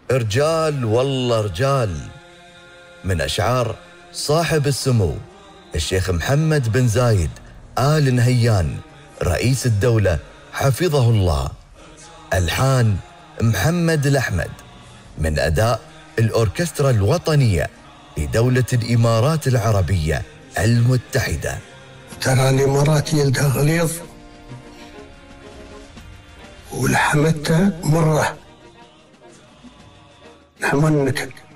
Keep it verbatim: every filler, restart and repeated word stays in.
رجال والله رجال، من أشعار صاحب السمو الشيخ محمد بن زايد آل نهيان رئيس الدولة حفظه الله. ألحان محمد الأحمد، من أداء الأوركسترا الوطنية لدولة الإمارات العربية المتحدة. ترى الإمارات يلدها غليظ ولحمتها مرة لحم النكد.